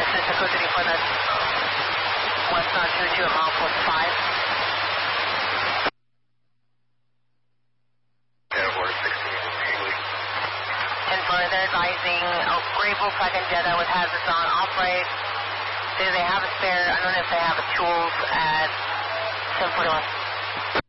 Central Coast City for that westbound 22 at mile 45. Airport 16, Haley. And further advising Gray Volkswagen Jetta with hazards on off-right. Do they have a spare? I don't know if they have a tools at 741.